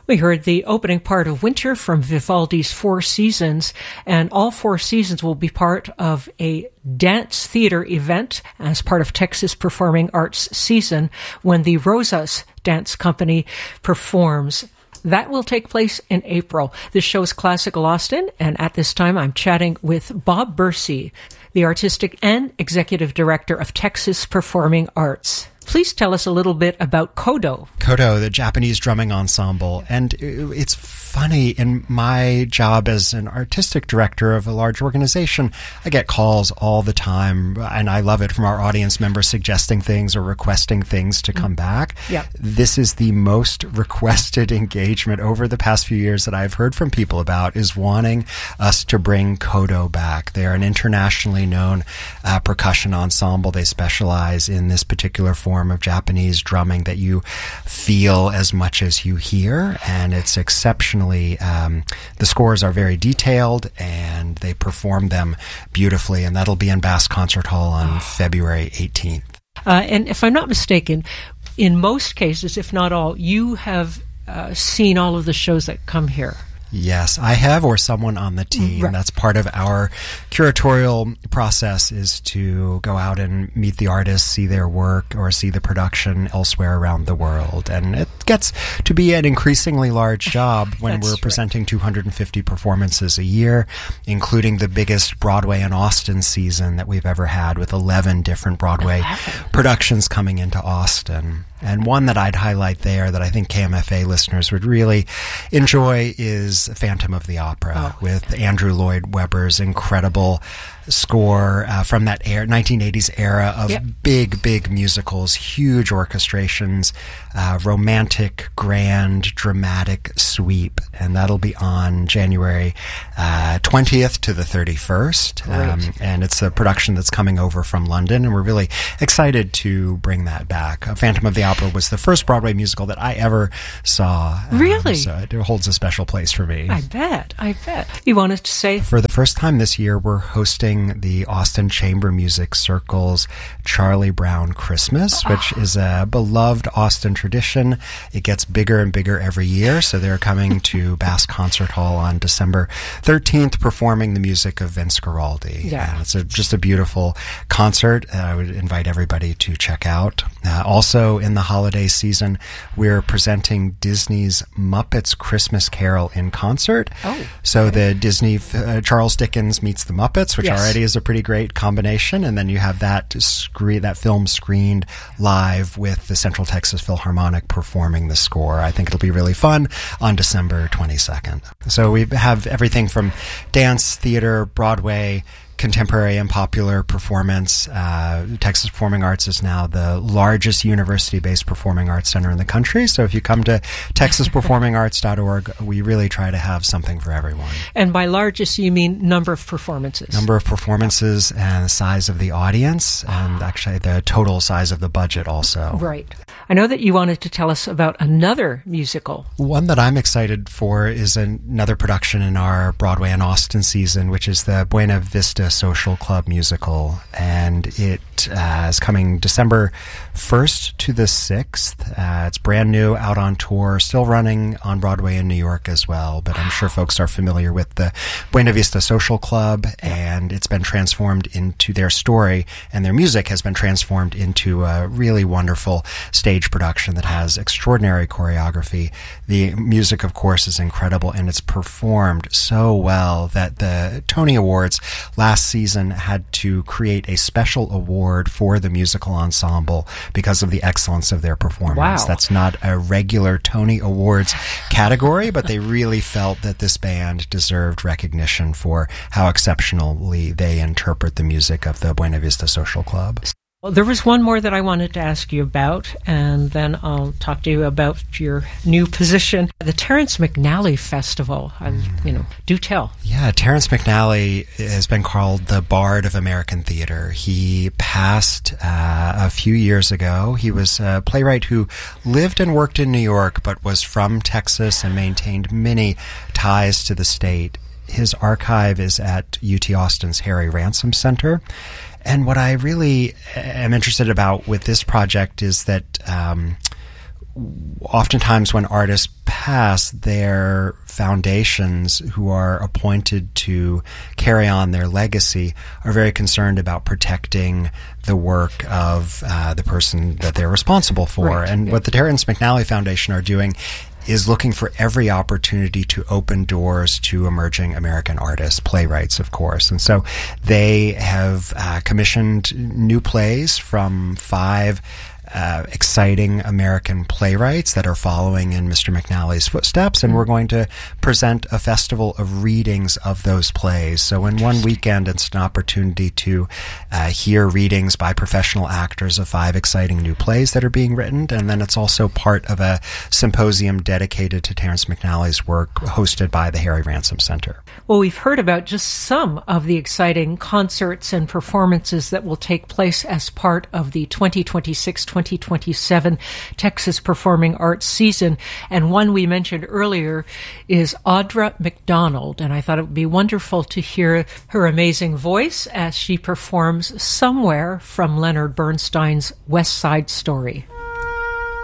We heard the opening part of Winter from Vivaldi's Four Seasons, and all four seasons will be part of a dance theater event as part of Texas Performing Arts season when the Rosas Dance Company performs. That will take place in April. This show is Classical Austin, and at this time I'm chatting with Bob Bursey, the artistic and executive director of Texas Performing Arts. Please tell us a little bit about Kodo. Kodo, the Japanese drumming ensemble. And it's funny, in my job as an artistic director of a large organization, I get calls all the time, and I love it, from our audience members suggesting things or requesting things to come back. Yeah. This is the most requested engagement over the past few years that I've heard from people about, is wanting us to bring Kodo back. They're an internationally known percussion ensemble. They specialize in this particular form of Japanese drumming that you feel as much as you hear, and it's exceptionally, the scores are very detailed, and they perform them beautifully, and that'll be in Bass Concert Hall on February 18th. And if I'm not mistaken, in most cases, if not all, you have seen all of the shows that come here. Yes, I have, or someone on the team. Right. That's part of our curatorial process, is to go out and meet the artists, see their work, or see the production elsewhere around the world. And it gets to be an increasingly large job when we're presenting 250 performances a year, including the biggest Broadway and Austin season that we've ever had, with 11 different Broadway productions coming into Austin. And one that I'd highlight there that I think KMFA listeners would really enjoy is Phantom of the Opera, with Andrew Lloyd Webber's incredible score from that 1980s era of big musicals, huge orchestrations, romantic, grand, dramatic sweep. And that'll be on January 20th to the 31st. And it's a production that's coming over from London, and we're really excited to bring that back. Phantom of the Opera was the first Broadway musical that I ever saw. Really? So it holds a special place for me. I bet. You wanted to say? For the first time this year, we're hosting the Austin Chamber Music Circle's Charlie Brown Christmas, which is a beloved Austin tradition. It gets bigger and bigger every year, so they're coming to Bass Concert Hall on December 13th, performing the music of Vince Guaraldi. Yeah. And it's just a beautiful concert I would invite everybody to check out. Also, in the holiday season, we're presenting Disney's Muppets Christmas Carol in concert. So the Disney, Charles Dickens meets the Muppets, which already is a pretty great combination, and then you have that film screened live with the Central Texas Philharmonic performing the score. I think it'll be really fun on December 22nd. So we have everything from dance, theater, Broadway, contemporary and popular performance. Texas Performing Arts is now the largest university-based performing arts center in the country. So if you come to texasperformingarts.org, we really try to have something for everyone. And by largest, you mean number of performances? Number of performances and the size of the audience, and actually the total size of the budget also. Right. I know that you wanted to tell us about another musical. One that I'm excited for is another production in our Broadway and Austin season, which is the Buena Vista Social Club musical, and it is coming December 1st to the 6th. It's brand new, out on tour, still running on Broadway in New York as well, but I'm sure folks are familiar with the Buena Vista Social Club, and it's been transformed into their story, and their music has been transformed into a really wonderful stage production that has extraordinary choreography. The music, of course, is incredible, and it's performed so well that the Tony Awards last season had to create a special award for the musical ensemble because of the excellence of their performance. Wow. That's not a regular Tony Awards category, but they really felt that this band deserved recognition for how exceptionally they interpret the music of the Buena Vista Social Club. Well, there was one more that I wanted to ask you about, and then I'll talk to you about your new position. The Terrence McNally Festival, do tell. Yeah, Terrence McNally has been called the Bard of American Theater. He passed a few years ago. He was a playwright who lived and worked in New York, but was from Texas and maintained many ties to the state. His archive is at UT Austin's Harry Ransom Center. And what I really am interested about with this project is that oftentimes when artists past, their foundations who are appointed to carry on their legacy are very concerned about protecting the work of the person that they're responsible for. Right. And what the Terrence McNally Foundation are doing is looking for every opportunity to open doors to emerging American artists, playwrights, of course. And so they have commissioned new plays from 5 exciting American playwrights that are following in Mr. McNally's footsteps, and we're going to present a festival of readings of those plays. So in one weekend, it's an opportunity to hear readings by professional actors of 5 exciting new plays that are being written, and then it's also part of a symposium dedicated to Terrence McNally's work hosted by the Harry Ransom Center. Well, we've heard about just some of the exciting concerts and performances that will take place as part of the 2026-2027 Texas Performing Arts season. And one we mentioned earlier is Audra McDonald. And I thought it would be wonderful to hear her amazing voice as she performs Somewhere from Leonard Bernstein's West Side Story.